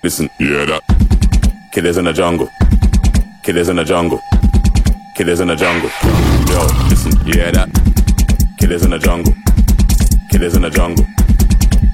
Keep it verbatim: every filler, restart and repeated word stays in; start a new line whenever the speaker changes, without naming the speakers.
Listen, yeah that. Killers in the jungle. Killers in the jungle. Killers in the jungle. Yo, listen, yeah that. Killers in the jungle. Killers in the jungle.